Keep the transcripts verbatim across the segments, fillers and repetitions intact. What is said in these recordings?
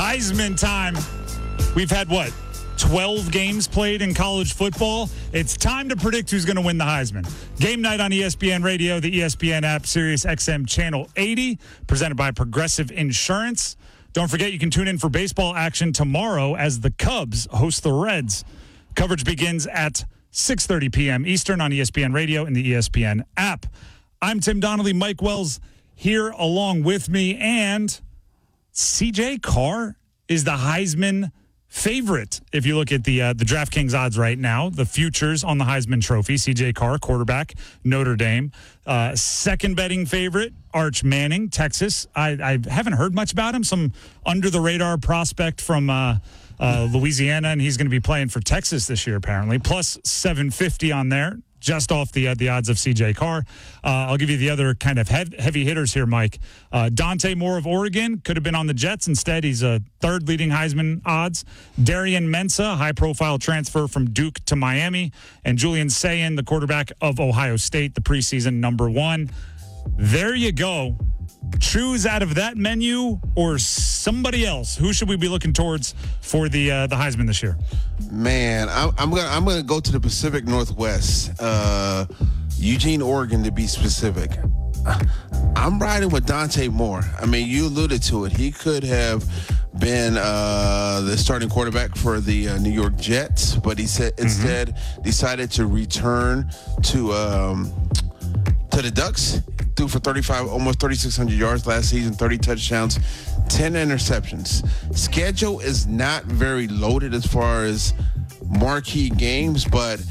Heisman time. We've had, what, twelve games played in college football? It's time to predict who's going to win the Heisman. Game night on E S P N Radio, the E S P N app, Sirius X M Channel eighty, presented by Progressive Insurance. Don't forget, you can tune in for baseball action tomorrow as the Cubs host the Reds. Coverage begins at six thirty p.m. Eastern on E S P N Radio and the E S P N app. I'm Tim Donnelly. Mike Wells here along with me, and C J Carr is the Heisman favorite. If you look at the uh, the DraftKings odds right now, the futures on the Heisman Trophy, C J Carr, quarterback, Notre Dame. Uh, second betting favorite, Arch Manning, Texas. I, I haven't heard much about him. Some under-the-radar prospect from uh, uh, Louisiana, and he's going to be playing for Texas this year, apparently. Plus seven fifty on there, just off the uh, the odds of C J Carr. Uh, I'll give you the other kind of hev- heavy hitters here, Mike. Uh, Dante Moore of Oregon could have been on the Jets. Instead, he's a third leading Heisman odds. Darian Mensah, high-profile transfer from Duke to Miami. And Julian Sayin, the quarterback of Ohio State, the preseason number one. There you go. Choose out of that menu or somebody else. Who should we be looking towards for the uh, the Heisman this year? Man, I'm, I'm gonna I'm gonna go to the Pacific Northwest, uh, Eugene, Oregon, to be specific. I'm riding with Dante Moore. I mean, you alluded to it. He could have been uh, the starting quarterback for the uh, New York Jets, but he said mm-hmm. instead decided to return to um, to the Ducks. Threw for thirty-five, almost thirty-six hundred yards last season, thirty touchdowns, ten interceptions. Schedule is not very loaded as far as marquee games, but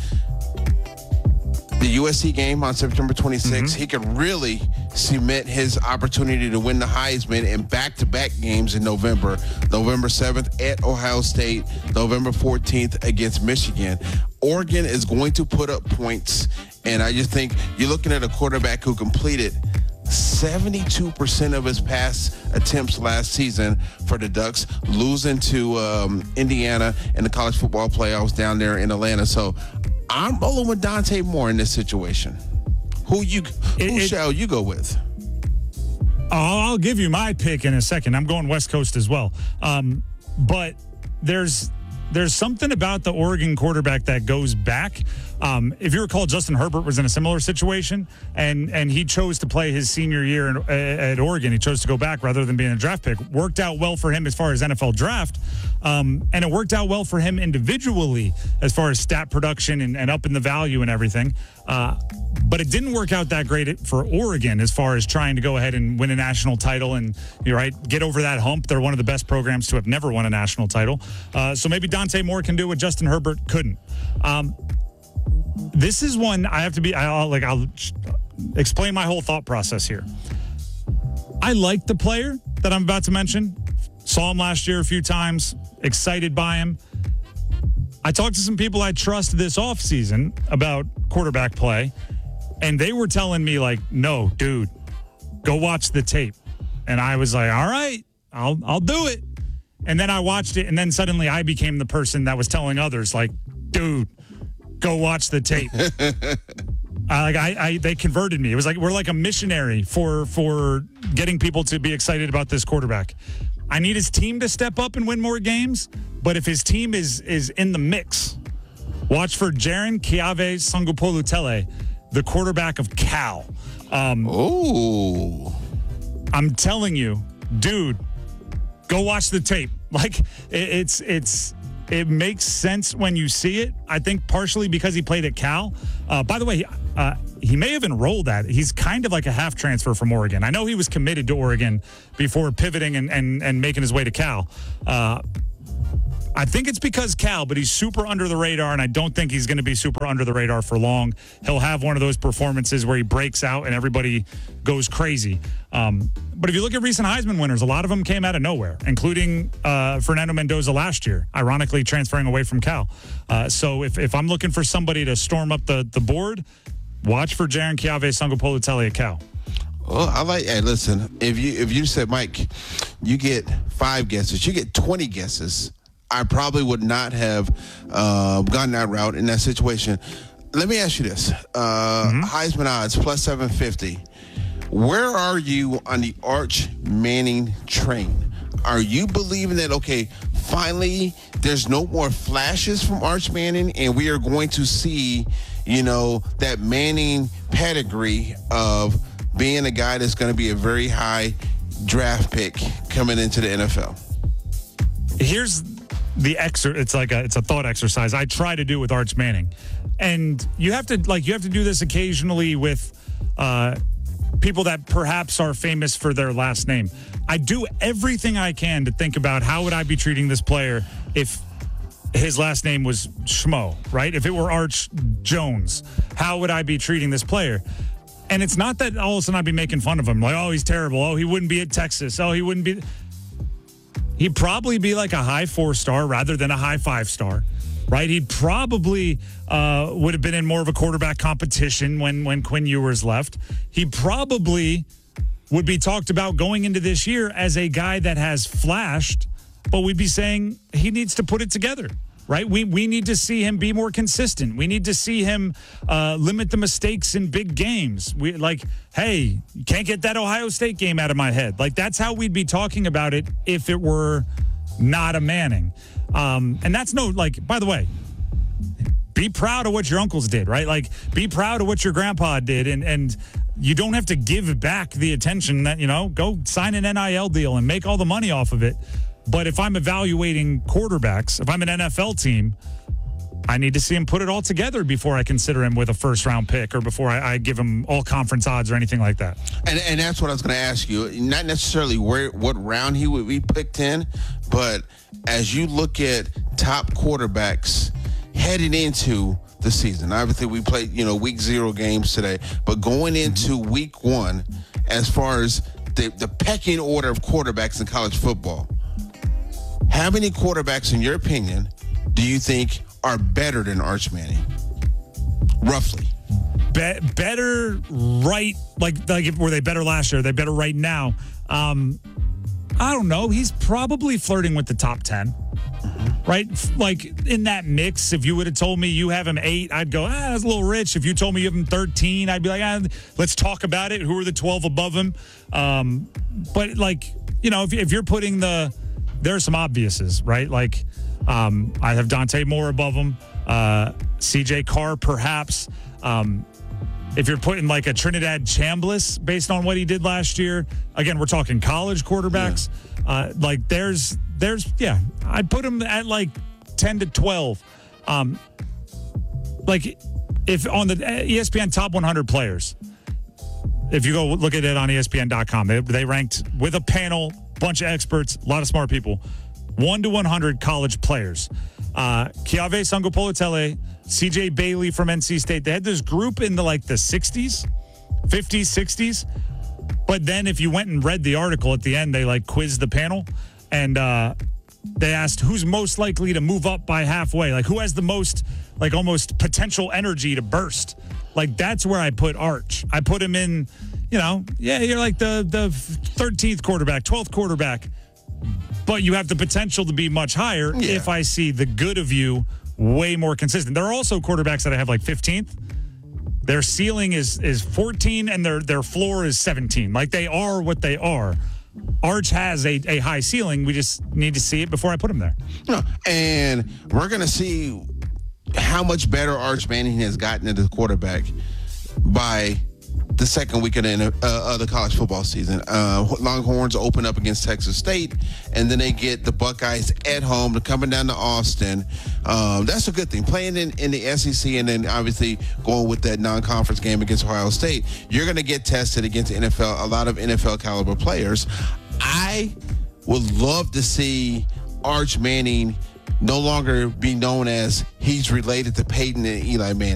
the U S C game on September twenty-sixth, mm-hmm. he could really cement his opportunity to win the Heisman in back-to-back games in November. November seventh at Ohio State, November fourteenth against Michigan. Oregon is going to put up points, and I just think you're looking at a quarterback who completed seventy-two percent of his pass attempts last season for the Ducks, losing to um, Indiana in the college football playoffs down there in Atlanta. So I'm rolling with Dante Moore in this situation. Who you? Who it, it, shall you go with? I'll give you my pick in a second. I'm going West Coast as well. Um, but there's there's something about the Oregon quarterback that goes back. Um, if you recall, Justin Herbert was in a similar situation, and and he chose to play his senior year in, uh, at Oregon. He chose to go back rather than being a draft pick. Worked out well for him as far as N F L draft, um, and it worked out well for him individually as far as stat production and, and up in the value and everything. Uh, but it didn't work out that great for Oregon as far as trying to go ahead and win a national title and, you're right, get over that hump. They're one of the best programs to have never won a national title. Uh, so maybe Dante Moore can do what Justin Herbert couldn't. Um, This is one I have to be, I'll like, I'll explain my whole thought process here. I like the player that I'm about to mention. Saw him last year a few times, excited by him. I talked to some people I trust this offseason about quarterback play, and they were telling me, like, no, dude, go watch the tape. And I was like, all right, I'll I'll do it. And then I watched it, and then suddenly I became the person that was telling others, like, dude, go watch the tape. uh, like I, I, they converted me. It was like we're like a missionary for for getting people to be excited about this quarterback. I need his team to step up and win more games, but if his team is is in the mix, watch for Jaren Kiave Sangupolutele, the quarterback of Cal. Um, oh, I'm telling you, dude, go watch the tape. Like it, it's it's. It makes sense when you see it. I think partially because he played at Cal. Uh, by the way, uh, he may have enrolled at. He's kind of like a half transfer from Oregon. I know he was committed to Oregon before pivoting and, and, and making his way to Cal. Uh, I think it's because Cal, but he's super under the radar, and I don't think he's going to be super under the radar for long. He'll have one of those performances where he breaks out and everybody goes crazy. Um, but if you look at recent Heisman winners, a lot of them came out of nowhere, including uh, Fernando Mendoza last year, ironically transferring away from Cal. Uh, so if, if I'm looking for somebody to storm up the, the board, watch for Jaren Kiave Sangupolutele at Cal. Well, I like. Hey, listen. If you if you said, Mike, you get five guesses, you get twenty guesses. I probably would not have uh, gone that route in that situation. Let me ask you this: uh, mm-hmm. Heisman odds plus seven fifty. Where are you on the Arch Manning train? are you believing that, okay, finally there's no more flashes from Arch Manning and we are going to see, you know, that Manning pedigree of being a guy that's going to be a very high draft pick coming into the N F L? Here's the exer it's like a it's a thought exercise I try to do with Arch Manning. And you have to like you have to do this occasionally with uh, people that perhaps are famous for their last name. I do everything I can to think about how would I be treating this player if his last name was Schmo, right? If it were Arch Jones, how would I be treating this player? And it's not that all of a sudden I'd be making fun of him, like, oh, he's terrible. Oh, he wouldn't be at Texas. Oh, he wouldn't be. He'd probably be like a high four star rather than a high five star, right? He'd probably uh, would have been in more of a quarterback competition when, when Quinn Ewers left. He probably would be talked about going into this year as a guy that has flashed, but we'd be saying he needs to put it together, right? We we need to see him be more consistent. We need to see him uh, limit the mistakes in big games. We like, hey, can't get that Ohio State game out of my head. Like, that's how we'd be talking about it if it were not a Manning. Um, and that's no, like, by the way, be proud of what your uncles did, right? Like, be proud of what your grandpa did. And, and you don't have to give back the attention that, you know, go sign an N I L deal and make all the money off of it. But if I'm evaluating quarterbacks, if I'm an N F L team, I need to see him put it all together before I consider him with a first-round pick or before I, I give him all conference odds or anything like that. And and that's what I was going to ask you. Not necessarily where what round he would be picked in, but as you look at top quarterbacks heading into the season. Obviously, we played, you know, week zero games today, but going into week one, as far as the, the pecking order of quarterbacks in college football, how many quarterbacks, in your opinion, do you think are better than Arch Manning? Roughly. Be- better right, like, like if, were they better last year? Are they better right now? Um, I don't know. He's probably flirting with the top ten, mm-hmm. right? Like, in that mix, if you would have told me you have him eight, I'd go, ah, that's a little rich. If you told me you have him thirteen, I'd be like, ah, let's talk about it. Who are the twelve above him? Um, but, like, you know, if, if you're putting the, there are some obviouses, right? Like, um, I have Dante Moore above him, uh, C J Carr, perhaps. Um, if you're putting like a Trinidad Chambliss based on what he did last year, again, we're talking college quarterbacks. Yeah. Uh, like there's, there's, yeah, I'd put him at like ten to twelve. Um, like if on the E S P N top one hundred players, if you go look at it on E S P N dot com, they, they ranked with a panel, bunch of experts, a lot of smart people, one to one hundred college players. Uh, Chiave Sangopolotele, C J Bailey from N C State. They had this group in the like the sixties, fifties, sixties. But then if you went and read the article at the end, they like quizzed the panel and uh, they asked who's most likely to move up by halfway. Like who has the most like almost potential energy to burst. Like that's where I put Arch. I put him in, you know, yeah, you're like the, the thirteenth quarterback, twelfth quarterback. But you have the potential to be much higher yeah. if I see the good of you way more consistent. There are also quarterbacks that I have like fifteenth. Their ceiling is is fourteen and their their floor is seventeen. Like they are what they are. Arch has a, a high ceiling. We just need to see it before I put him there. No, and we're going to see how much better Arch Manning has gotten as a quarterback by the second week of the, uh, of the college football season. Uh, Longhorns open up against Texas State, and then they get the Buckeyes at home. They're coming down to Austin. Um, that's a good thing. Playing in, in the S E C and then obviously going with that non-conference game against Ohio State, you're going to get tested against the N F L, a lot of N F L caliber players. I would love to see Arch Manning no longer be known as he's related to Peyton and Eli Manning.